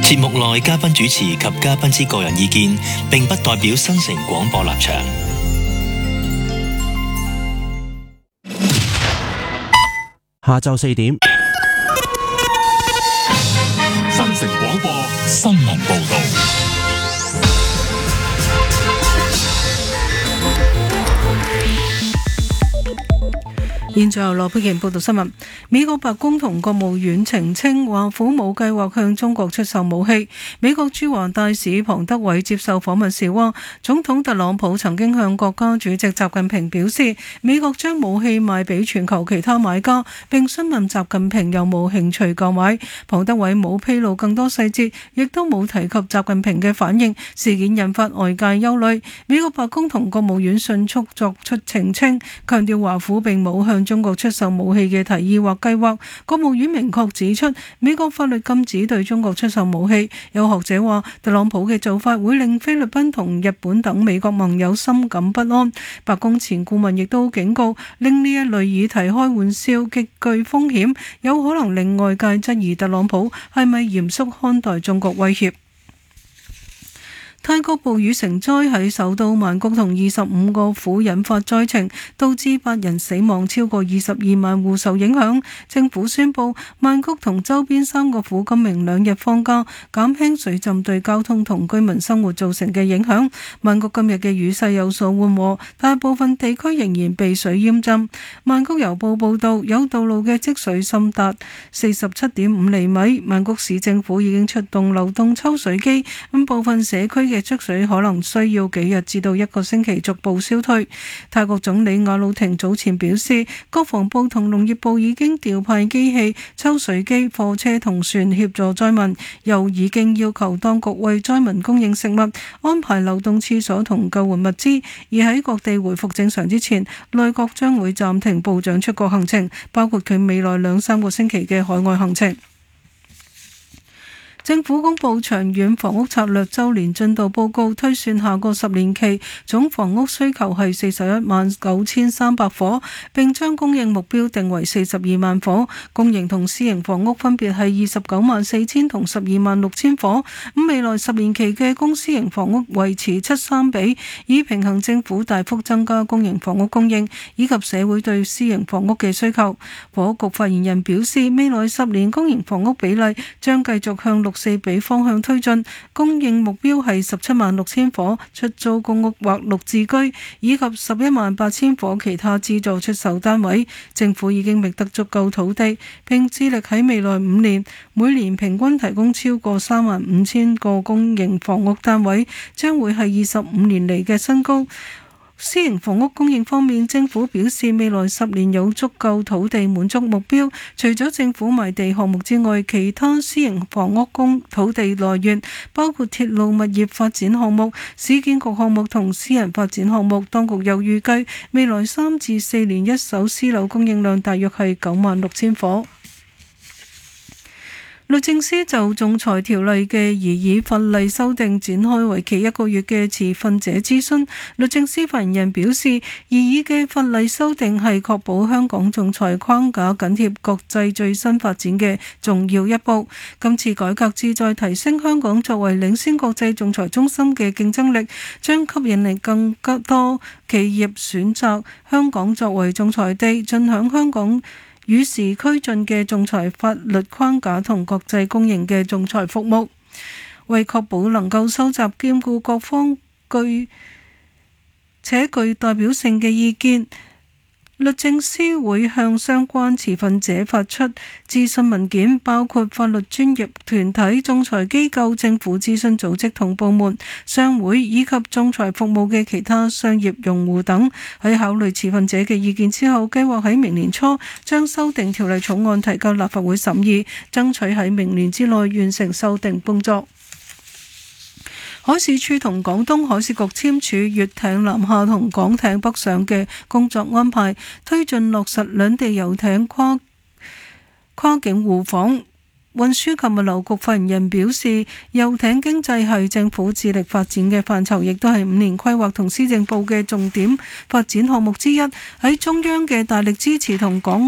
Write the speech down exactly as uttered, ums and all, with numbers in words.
節目內嘉賓主持及嘉賓之個人意見，並不代表新城廣播立場。 下晝四點， 新城廣播新聞報道。 現在由羅佩琪報道新聞。美國白宮同國務院澄清，華府冇計劃向中國出售武器。美國駐華大使龐德偉接受訪問時話，總統特朗普曾經向國家主席習近平表示，美國將武器賣俾全球其他買家，並詢問習近平有冇興趣購買。龐德偉冇披露更多細節，亦都冇提及習近平嘅反應。事件引發外界憂慮。美國白宮同國務院迅速作出澄清，強調華府並冇向中國出售武器嘅提議或計劃。國務院明確指出，美國法律禁止對中國出售武器。有學者話，特朗普嘅做法會令菲律賓同日本等美國盟友深感不安。白宮前顧問亦都警告，令呢一類議題開玩笑極具風險，有可能令外界質疑特朗普係咪嚴肅看待中國威脅。泰國暴雨成災，喺首都曼谷同二十五個府引發災情，導致八人死亡，超過二十二萬戶受影響。政府宣布曼谷同周邊三個府今明兩日放假，減輕水浸對交通同居民生活造成嘅影響。曼谷今日嘅雨勢有所緩和，但部分地區仍然被水淹浸。曼谷郵報報道，有道路嘅積水深達四十七點五厘米。曼谷市政府已經出動流動抽水機，咁部分社區嘅積水可能需要幾日至到一個星期逐步消退。泰國總理瓦魯廷早前表示，國防部同農業部已經調派機器、抽水機、貨車同船協助災民，又已經要求當局為災民供應食物、安排流動廁所同救援物資。而喺各地回復正常之前，內閣將會暫停部長出國行程，包括佢未來兩三個星期嘅海外行程。政府公布長遠房屋策略週年進度報告，推算下個十年期總房屋需求係四十一萬九千三百伙，並將供應目標定為四十二萬伙。公營同私營房屋分別係二十九萬四千同十二萬六千伙。咁未來十年期嘅公私營房屋維持七三比，以平衡政府大幅增加公營房屋供應以及社會對私營房屋嘅需求。房屋局發言人表示，未來十年公營房屋比例將繼續向六四比方向推進，供應目標係十七萬六千伙出租公屋或綠置居，以及十一萬八千伙其他資助出售單位。政府已經覓得足夠土地，並致力喺未來五年每年平均提供超過三萬五千個公營房屋單位，將會係二十五年嚟嘅新高。私營房屋供應方面，政府表示未來十年有足夠土地滿足目標。除咗政府賣地項目之外，其他私營房屋供土地來源包括鐵路物業發展項目、市建局項目同私人發展項目。當局又預計未來三至四年一手私樓供應量大約係九萬六千伙。律政司就仲裁條例嘅擬議法例修訂展開為期一個月嘅持份者諮詢。律政司發言人表示，擬議嘅法例修訂係確保香港仲裁框架緊貼國際最新發展嘅重要一步。今次改革旨在提升香港作為領先國際仲裁中心嘅競爭力，將吸引力更加多企業選擇香港作為仲裁地，進行香港與時俱進嘅仲裁法律框架同國際公認嘅仲裁服務。為確保能夠收集兼顧各方具且具代表性嘅意見，律政司會向相關持份者發出諮詢文件，包括法律專業團體、仲裁機構、政府諮詢組織同部門、商會以及仲裁服務嘅其他商業用戶等。喺考慮持份者嘅意見之後，計劃喺明年初將修訂條例草案提交立法會審議，爭取喺明年之內完成修訂工作。海事處同廣東海事局簽署粵艇南下同港艇北上嘅工作安排，推進落實兩地遊艇跨跨境互訪。運輸及物流局發言人表示，遊艇經濟係政府致力發展嘅範疇，亦都係五年規劃同施政部嘅重點發展項目之一。喺中央嘅大力支持同港